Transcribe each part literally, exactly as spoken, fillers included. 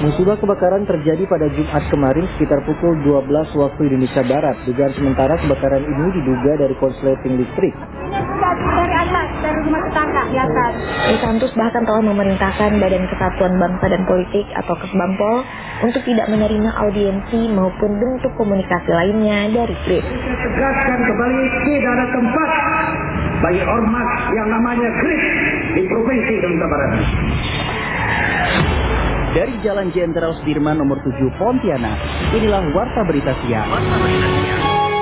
Musibah kebakaran terjadi pada Jumat kemarin sekitar pukul dua belas waktu Indonesia Barat. Dugaan sementara kebakaran ini diduga dari konsleting listrik. Dari atas, dari rumah tetangga di atas. Santus bahkan telah memerintahkan Badan Kesatuan Bangsa dan Politik atau Kesbangpol untuk tidak menerima audiensi maupun bentuk komunikasi lainnya dari Kris. Tegaskan kembali tidak ada tempat bagi ormas yang namanya Kris di Provinsi Kalimantan Barat. Dari Jalan Jenderal Sudirman nomor tujuh Pontianak, inilah Warta Berita Siang. Warta Berita Siang.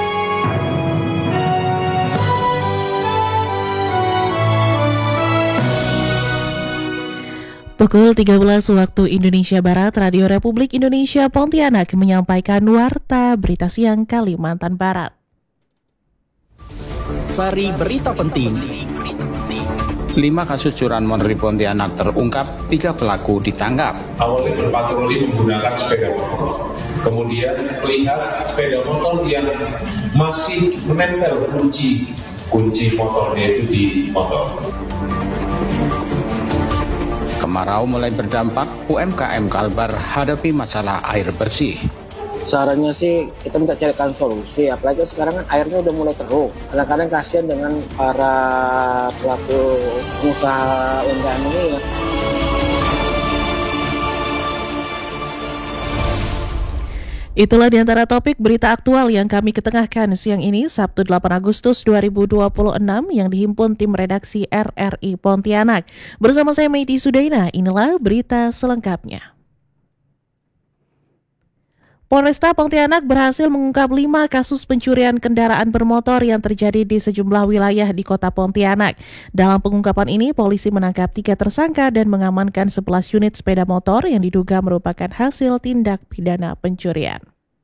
Pukul tiga belas waktu Indonesia Barat, Radio Republik Indonesia Pontianak menyampaikan Warta Berita Siang Kalimantan Barat. Sari Berita Penting. Lima kasus curanmor di Pontianak terungkap, tiga pelaku ditangkap. Awalnya berpatroli menggunakan sepeda motor. Kemudian melihat sepeda motor yang masih menempel kunci kunci motornya itu di motor. Kemarau mulai berdampak, U M K M Kalbar hadapi masalah air bersih. Sarannya sih kita minta carikan solusi, apalagi sekarang kan airnya udah mulai keruh. Kadang-kadang kasihan dengan para pelaku pengusaha U M K M ini. Itulah diantara topik berita aktual yang kami ketengahkan siang ini, Sabtu delapan Agustus dua ribu dua puluh enam, yang dihimpun tim redaksi R R I Pontianak. Bersama saya Meiti Sudaina, inilah berita selengkapnya. Polresta Pontianak berhasil mengungkap lima kasus pencurian kendaraan bermotor yang terjadi di sejumlah wilayah di kota Pontianak. Dalam pengungkapan ini, polisi menangkap tiga tersangka dan mengamankan sebelas unit sepeda motor yang diduga merupakan hasil tindak pidana pencurian.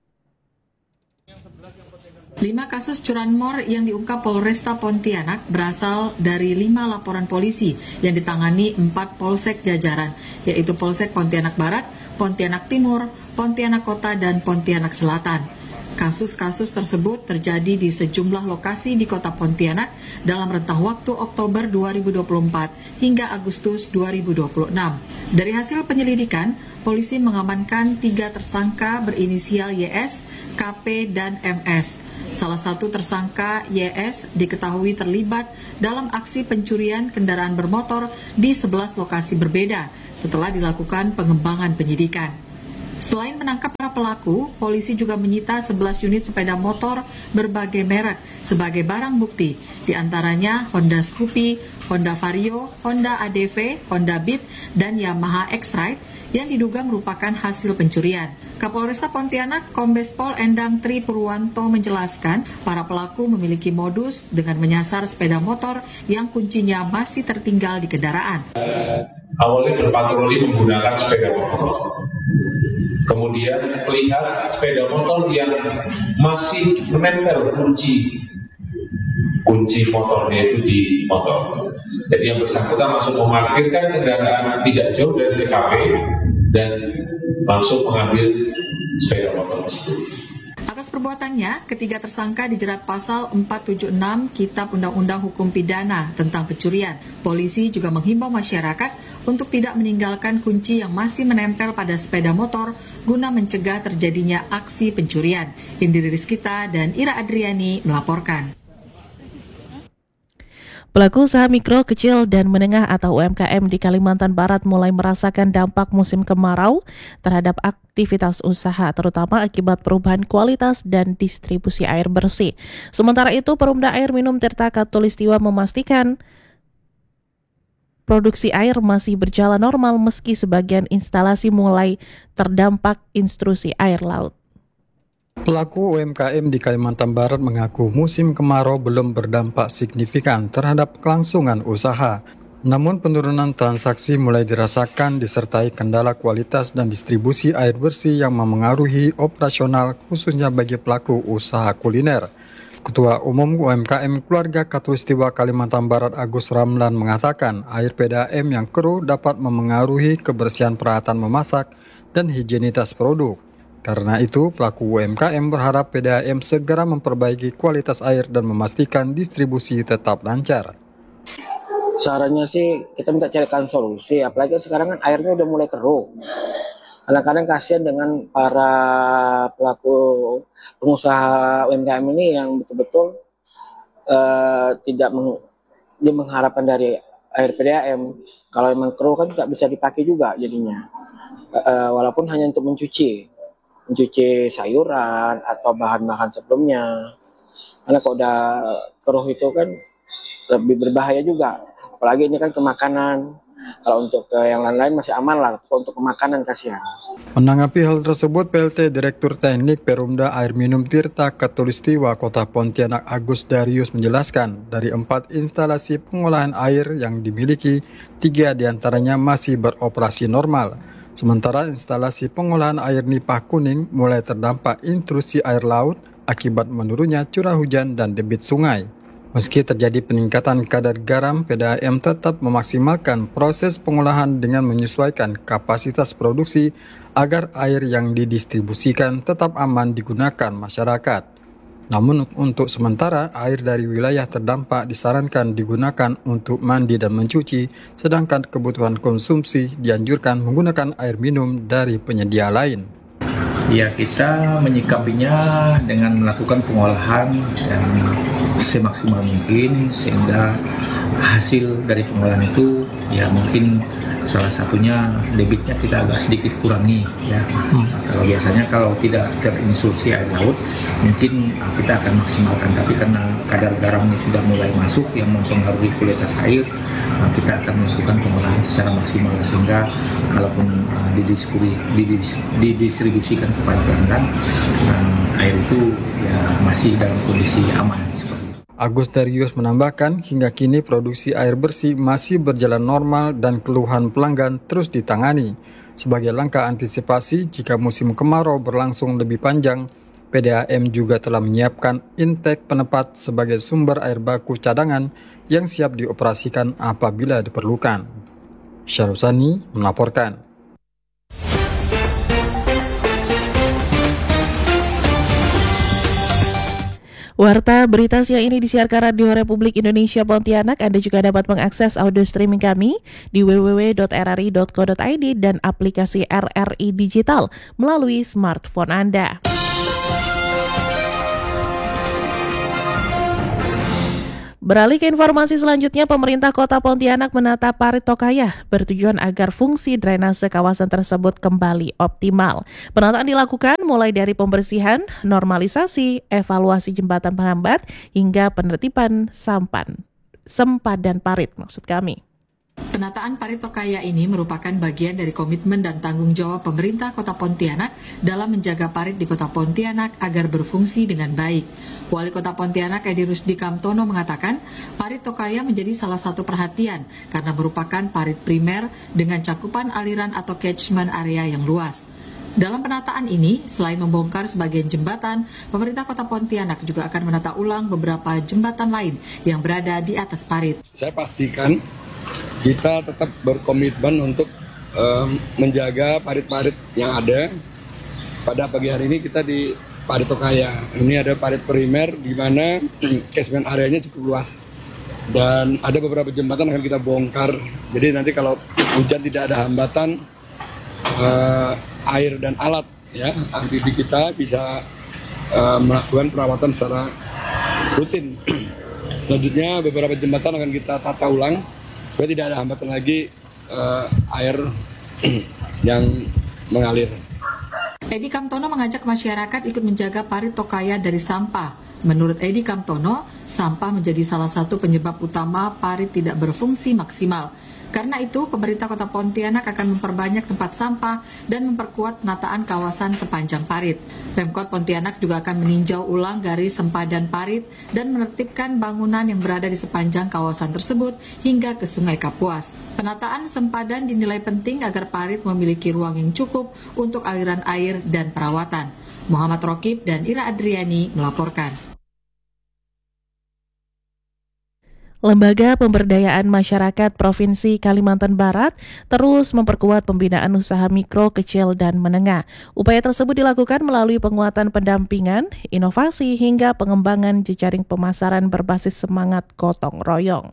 Lima kasus curanmor yang diungkap Polresta Pontianak berasal dari lima laporan polisi yang ditangani empat polsek jajaran, yaitu Polsek Pontianak Barat, Pontianak Timur, Pontianak Kota, dan Pontianak Selatan. Kasus-kasus tersebut terjadi di sejumlah lokasi di kota Pontianak dalam rentang waktu Oktober dua ribu dua puluh empat hingga Agustus dua ribu dua puluh enam. Dari hasil penyelidikan, polisi mengamankan tiga tersangka berinisial Y S, K P, dan M S. Salah satu tersangka Y S diketahui terlibat dalam aksi pencurian kendaraan bermotor di sebelas lokasi berbeda setelah dilakukan pengembangan penyidikan. Selain menangkap para pelaku, polisi juga menyita sebelas unit sepeda motor berbagai merek sebagai barang bukti, di antaranya Honda Scoopy, Honda Vario, Honda A D V, Honda Beat, dan Yamaha X-Ride yang diduga merupakan hasil pencurian. Kapolresta Pontianak Kombes Pol Endang Tri Purwanto menjelaskan para pelaku memiliki modus dengan menyasar sepeda motor yang kuncinya masih tertinggal di kendaraan. Awalnya berpatroli menggunakan sepeda motor. Kemudian melihat sepeda motor yang masih menempel kunci kunci motornya itu di motor. Jadi yang bersangkutan langsung memarkirkan kendaraan tidak jauh dari T K P dan langsung mengambil sepeda motor tersebut. Atas perbuatannya, ketiga tersangka dijerat pasal empat tujuh enam Kitab Undang-Undang Hukum Pidana tentang pencurian. Polisi juga menghimbau masyarakat untuk tidak meninggalkan kunci yang masih menempel pada sepeda motor guna mencegah terjadinya aksi pencurian. Indri Rizkita dan Ira Adriani melaporkan. Pelaku usaha mikro, kecil, dan menengah atau U M K M di Kalimantan Barat mulai merasakan dampak musim kemarau terhadap aktivitas usaha, terutama akibat perubahan kualitas dan distribusi air bersih. Sementara itu, Perumda Air Minum Tirta Katulistiwa memastikan produksi air masih berjalan normal meski sebagian instalasi mulai terdampak intrusi air laut. Pelaku U M K M di Kalimantan Barat mengaku musim kemarau belum berdampak signifikan terhadap kelangsungan usaha. Namun penurunan transaksi mulai dirasakan disertai kendala kualitas dan distribusi air bersih yang memengaruhi operasional khususnya bagi pelaku usaha kuliner. Ketua Umum U M K M Keluarga Katulistiwa Kalimantan Barat Agus Ramlan mengatakan air P D A M yang keruh dapat memengaruhi kebersihan peralatan memasak dan higienitas produk. Karena itu, pelaku U M K M berharap P D A M segera memperbaiki kualitas air dan memastikan distribusi tetap lancar. Sarannya sih kita minta carikan solusi, apalagi sekarang kan airnya udah mulai keruh. Kadang-kadang kasihan dengan para pelaku pengusaha U M K M ini yang betul-betul uh, tidak meng, dia mengharapkan dari air P D A M. Kalau memang keruh kan tidak bisa dipakai juga jadinya. Uh, walaupun hanya untuk mencuci, mencuci sayuran atau bahan-bahan sebelumnya. Karena kalau udah keruh itu kan lebih berbahaya juga. Apalagi ini kan ke makanan. Kalau untuk ke yang lain-lain masih aman lah. Kalau untuk ke makanan kasihan. Menanggapi hal tersebut, P L T Direktur Teknik Perumda Air Minum Tirta Katulistiwa Kota Pontianak Agus Darius menjelaskan, dari empat instalasi pengolahan air yang dimiliki, tiga diantaranya masih beroperasi normal. Sementara instalasi pengolahan air Nipah Kuning mulai terdampak intrusi air laut akibat menurunnya curah hujan dan debit sungai. Meski terjadi peningkatan kadar garam, P D A M tetap memaksimalkan proses pengolahan dengan menyesuaikan kapasitas produksi agar air yang didistribusikan tetap aman digunakan masyarakat. Namun untuk sementara, air dari wilayah terdampak disarankan digunakan untuk mandi dan mencuci, sedangkan kebutuhan konsumsi dianjurkan menggunakan air minum dari penyedia lain. Ya, kita menyikapinya dengan melakukan pengolahan yang semaksimal mungkin, sehingga hasil dari pengolahan itu ya mungkin salah satunya debitnya kita agak sedikit kurangi ya. Hmm. Kalau biasanya kalau tidak terinstruksi air laut mungkin kita akan maksimalkan, tapi karena kadar garam ini sudah mulai masuk yang mempengaruhi kualitas air, kita akan melakukan pengolahan secara maksimal sehingga kalaupun uh, didistribusikan kepada pelanggan, uh, air itu ya masih dalam kondisi aman seperti itu. Agus Darius menambahkan, hingga kini produksi air bersih masih berjalan normal dan keluhan pelanggan terus ditangani. Sebagai langkah antisipasi jika musim kemarau berlangsung lebih panjang, P D A M juga telah menyiapkan intake penepat sebagai sumber air baku cadangan yang siap dioperasikan apabila diperlukan. Syarusani melaporkan. Warta berita siang ini disiarkan Radio Republik Indonesia Pontianak. Anda juga dapat mengakses audio streaming kami di w w w dot r r i dot co dot i d dan aplikasi R R I Digital melalui smartphone Anda. Beralih ke informasi selanjutnya, pemerintah Kota Pontianak menata parit Tokayah bertujuan agar fungsi drainase kawasan tersebut kembali optimal. Penataan dilakukan mulai dari pembersihan, normalisasi, evaluasi jembatan penghambat, hingga penertiban sampan, sempadan parit maksud kami. Penataan parit Tokayah ini merupakan bagian dari komitmen dan tanggung jawab pemerintah Kota Pontianak dalam menjaga parit di Kota Pontianak agar berfungsi dengan baik. Wali Kota Pontianak Edi Rusdi Kamtono mengatakan, parit Tokayah menjadi salah satu perhatian karena merupakan parit primer dengan cakupan aliran atau catchment area yang luas. Dalam penataan ini, selain membongkar sebagian jembatan, pemerintah Kota Pontianak juga akan menata ulang beberapa jembatan lain yang berada di atas parit. Saya pastikan kita tetap berkomitmen untuk um, menjaga parit-parit yang ada. Pada pagi hari ini kita di parit Tokayah. Ini ada parit primer di mana catchment areanya cukup luas. Dan ada beberapa jembatan akan kita bongkar. Jadi nanti kalau hujan tidak ada hambatan, uh, air dan alat ya, aktivitas kita bisa uh, melakukan perawatan secara rutin. Selanjutnya beberapa jembatan akan kita tata ulang supaya tidak ada hambatan lagi uh, air yang mengalir. Edi Kamtono mengajak masyarakat ikut menjaga parit Tokayah dari sampah. Menurut Edi Kamtono, sampah menjadi salah satu penyebab utama parit tidak berfungsi maksimal. Karena itu, pemerintah Kota Pontianak akan memperbanyak tempat sampah dan memperkuat penataan kawasan sepanjang parit. Pemkot Pontianak juga akan meninjau ulang garis sempadan parit dan menertibkan bangunan yang berada di sepanjang kawasan tersebut hingga ke Sungai Kapuas. Penataan sempadan dinilai penting agar parit memiliki ruang yang cukup untuk aliran air dan perawatan. Muhammad Rokib dan Ira Adriani melaporkan. Lembaga Pemberdayaan Masyarakat Provinsi Kalimantan Barat terus memperkuat pembinaan usaha mikro, kecil, dan menengah. Upaya tersebut dilakukan melalui penguatan pendampingan, inovasi, hingga pengembangan jejaring pemasaran berbasis semangat gotong royong.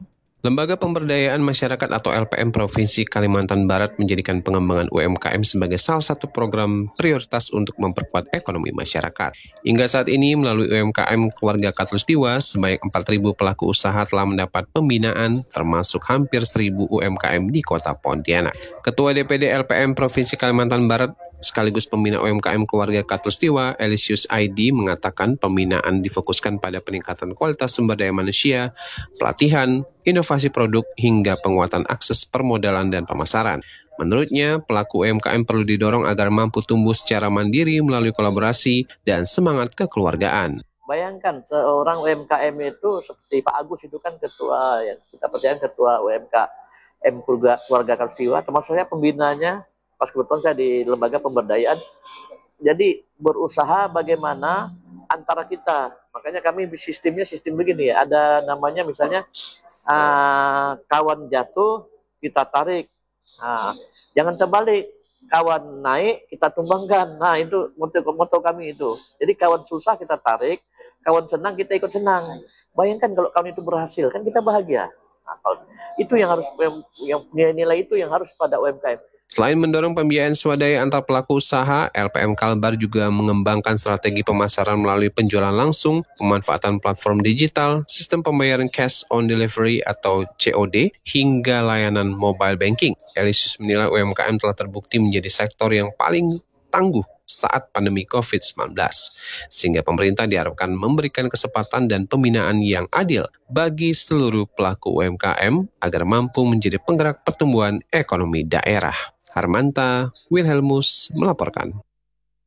Lembaga Pemberdayaan Masyarakat atau L P M Provinsi Kalimantan Barat menjadikan pengembangan U M K M sebagai salah satu program prioritas untuk memperkuat ekonomi masyarakat. Hingga saat ini melalui U M K M Keluarga Khatulistiwa, sebanyak empat ribu pelaku usaha telah mendapat pembinaan termasuk hampir seribu U M K M di Kota Pontianak. Ketua D P D L P M Provinsi Kalimantan Barat sekaligus pembina U M K M Keluarga Khatulistiwa, Elisius Aidi, mengatakan pembinaan difokuskan pada peningkatan kualitas sumber daya manusia, pelatihan, inovasi produk, hingga penguatan akses permodalan dan pemasaran. Menurutnya, pelaku U M K M perlu didorong agar mampu tumbuh secara mandiri melalui kolaborasi dan semangat kekeluargaan. Bayangkan seorang U M K M itu seperti Pak Agus itu kan ketua, yang kita percaya ketua U M K M Keluarga, Keluarga Khatulistiwa, termasuk saya pembinanya. Pas kebetulan saya di lembaga pemberdayaan, jadi berusaha bagaimana antara kita, makanya kami sistemnya sistem begini ya, ada namanya misalnya uh, kawan jatuh kita tarik, nah, jangan terbalik, kawan naik kita tumbangkan, nah itu moto, moto kami itu. Jadi kawan susah kita tarik, kawan senang kita ikut senang. Bayangkan kalau kawan itu berhasil, kan kita bahagia. Nah, kalau itu yang harus, yang nilai itu yang harus pada U M K M. Selain mendorong pembiayaan swadaya antar pelaku usaha, L P M Kalbar juga mengembangkan strategi pemasaran melalui penjualan langsung, pemanfaatan platform digital, sistem pembayaran cash on delivery atau C O D, hingga layanan mobile banking. Elisius menilai U M K M telah terbukti menjadi sektor yang paling tangguh saat pandemi covid sembilan belas, sehingga pemerintah diharapkan memberikan kesempatan dan pembinaan yang adil bagi seluruh pelaku U M K M agar mampu menjadi penggerak pertumbuhan ekonomi daerah. Harmanta Wilhelmus melaporkan.